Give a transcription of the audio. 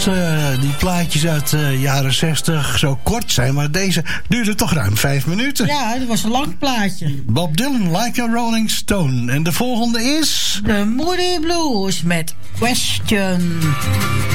die plaatjes uit de jaren 60 zo kort zijn, maar deze duurde toch ruim 5 minuten. Ja, dat was een lang plaatje. Bob Dylan, Like a Rolling Stone. En de volgende is... De Moody Blues met Question.